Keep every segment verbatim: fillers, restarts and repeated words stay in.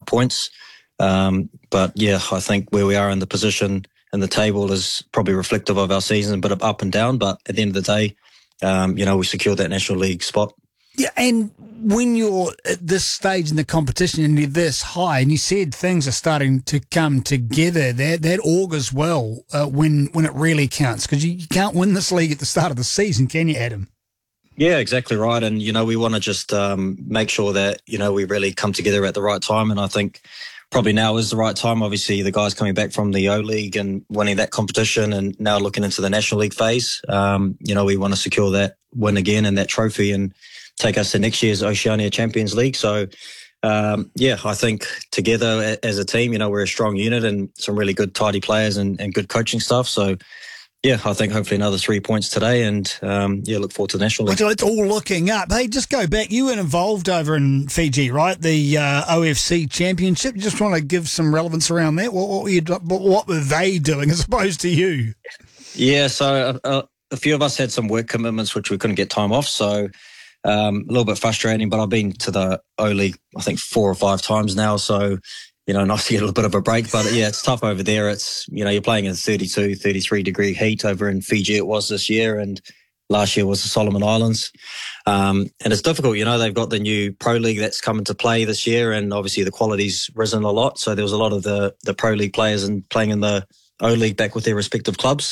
points. Um, but yeah, I think where we are in the position in the table is probably reflective of our season, a bit of up and down. But at the end of the day, um, you know, we secured that National League spot. Yeah, and when you're at this stage in the competition and you're this high, and you said things are starting to come together, that that augurs well uh, when when it really counts, because you, you can't win this league at the start of the season, can you, Adam? Yeah, exactly right. And, you know, we want to just um, make sure that, you know, we really come together at the right time. And I think probably now is the right time. Obviously, the guys coming back from the O-League and winning that competition and now looking into the National League phase. Um, you know, we want to secure that win again and that trophy and take us to next year's Oceania Champions League. So, um, yeah, I think together as a team, you know, we're a strong unit and some really good, tidy players and, and good coaching staff. So, yeah, I think hopefully another three points today and, um, yeah, look forward to the National League. It's all looking up. Hey, just go back. You were involved over in Fiji, right? The uh, O F C Championship. You just want to give some relevance around that. What, what, were, you, what were they doing as opposed to you? Yeah, so a, a few of us had some work commitments which we couldn't get time off, so um, a little bit frustrating, but I've been to the O-League, I think, four or five times now, so you know, nice to get a little bit of a break. But yeah, it's tough over there. It's, you know, you're playing in thirty-two, thirty-three degree heat over in Fiji. It was this year, and last year was the Solomon Islands. Um, and it's difficult, you know, they've got the new Pro League that's come into play this year, and obviously the quality's risen a lot. So there was a lot of the, the Pro League players and playing in the O-League back with their respective clubs.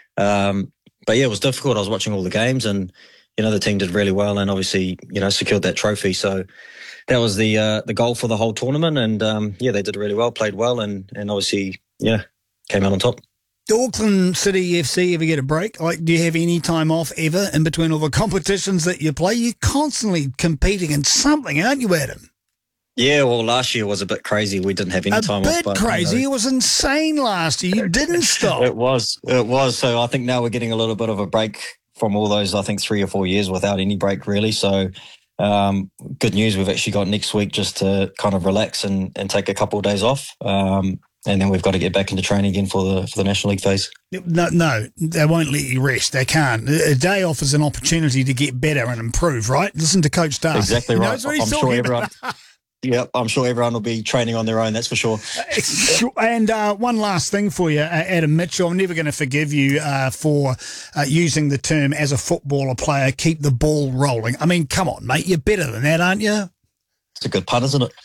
Um, but yeah, it was difficult. I was watching all the games and, you know, the team did really well and obviously, you know, secured that trophy. So that was the uh, the goal for the whole tournament. And, um, yeah, they did really well, played well, and, and obviously, yeah, came out on top. Do Auckland City F C ever get a break? Like, do you have any time off ever in between all the competitions that you play? You're constantly competing in something, aren't you, Adam? Yeah, well, last year was a bit crazy. We didn't have any a time off. A bit bit crazy. You know, it was insane last year. You didn't stop. It was. It was. So I think now we're getting a little bit of a break from all those, I think, three or four years without any break, really. So um, good news. We've actually got next week just to kind of relax and, and take a couple of days off. Um, and then we've got to get back into training again for the for the National League phase. No, no, they won't let you rest. They can't. A day off is an opportunity to get better and improve, right? Listen to Coach Dark. Exactly right. He knows what he's I'm talking sure everyone... about. Yep, I'm sure everyone will be training on their own, that's for sure. And uh, one last thing for you, uh, Adam Mitchell. I'm never going to forgive you uh, for uh, using the term as a footballer player, keep the ball rolling. I mean, come on, mate, you're better than that, aren't you? It's a good pun, isn't it?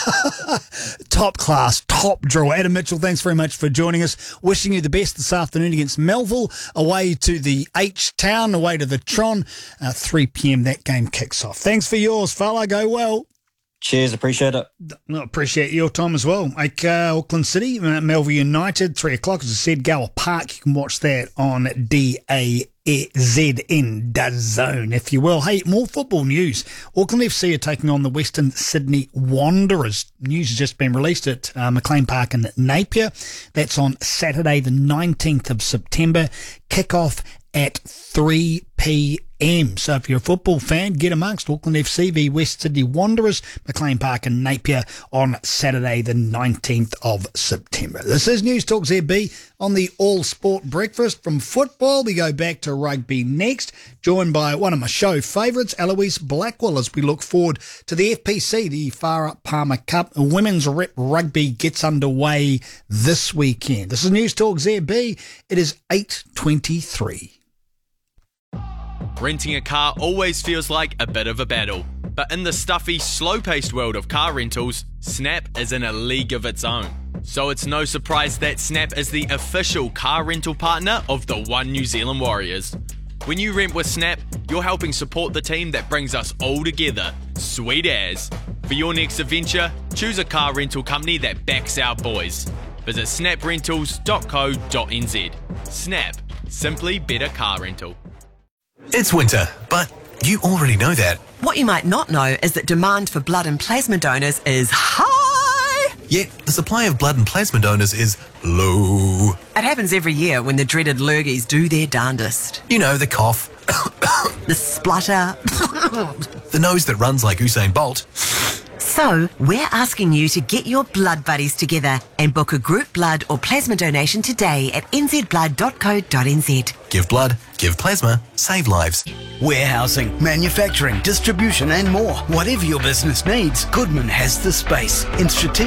Top class, top draw. Adam Mitchell, thanks very much for joining us. Wishing you the best this afternoon against Melville, away to the H-Town, away to the Tron. Uh, three p.m. that game kicks off. Thanks for yours, fella. Go well. Cheers, appreciate it. No, appreciate your time as well. Like uh, Auckland City, uh, Melville United, three o'clock, as I said, Gower Park. You can watch that on D A Z N, DAZN, if you will. Hey, more football news. Auckland F C are taking on the Western Sydney Wanderers. News has just been released at uh, McLean Park in Napier. That's on Saturday, the nineteenth of September. Kick-off at three p.m. So if you're a football fan, get amongst Auckland F C v West Sydney Wanderers, McLean Park in Napier on Saturday the nineteenth of September. This is News Talk Z B on the All Sport Breakfast. From football, we go back to rugby next, joined by one of my show favourites, Eloise Blackwell, as we look forward to the F P C, the Farah Palmer Cup. Women's rep rugby gets underway this weekend. This is News Talk Z B. It is eight twenty-three. Renting a car always feels like a bit of a battle, but in the stuffy, slow-paced world of car rentals, Snap is in a league of its own. So it's no surprise that Snap is the official car rental partner of the One New Zealand Warriors. When you rent with Snap, you're helping support the team that brings us all together. Sweet as. For your next adventure, choose a car rental company that backs our boys. Visit snap rentals dot co dot n z. Snap. Simply better car rental. It's winter, but you already know that. What you might not know is that demand for blood and plasma donors is high. Yet the supply of blood and plasma donors is low. It happens every year when the dreaded lurgies do their darndest. You know, the cough, the splutter, the nose that runs like Usain Bolt. So, we're asking you to get your blood buddies together and book a group blood or plasma donation today at n z blood dot co dot n z. Give blood, give plasma, save lives. Warehousing, manufacturing, distribution and more. Whatever your business needs, Goodman has the space. In strategic